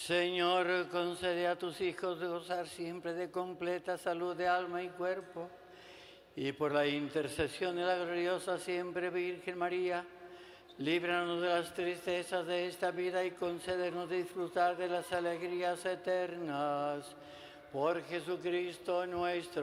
Señor, concede a tus hijos de gozar siempre de completa salud de alma y cuerpo, y por la intercesión de la gloriosa siempre Virgen María, líbranos de las tristezas de esta vida y concédenos disfrutar de las alegrías eternas. Por Jesucristo nuestro